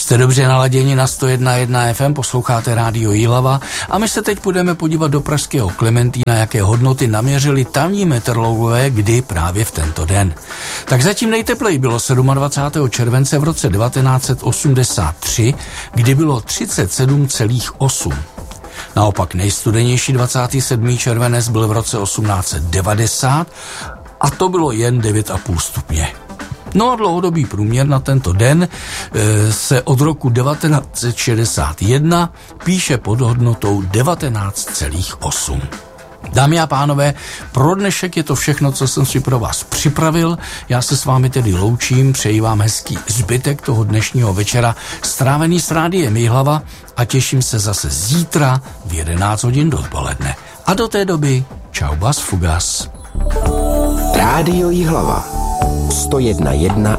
Jste dobře naladěni na 101.1 FM, posloucháte Rádio Jihlava a my se teď budeme podívat do pražského Klementína, jaké hodnoty naměřili tamní meteorologové, kdy právě v tento den. Tak zatím nejtepleji bylo 27. července v roce 1983, kdy bylo 37,8. Naopak nejstudenější 27. červenec byl v roce 1890 a to bylo jen 9,5 stupně. No a dlouhodobý průměr na tento den se od roku 1961 píše pod hodnotou 19,8. Dámy a pánové, pro dnešek je to všechno, co jsem si pro vás připravil. Já se s vámi tedy loučím, přeji vám hezký zbytek toho dnešního večera strávený s Rádiem Jihlava a těším se zase zítra v 11 hodin dopoledne. A do té doby čau bas fugas. Rádio Jihlava 101,1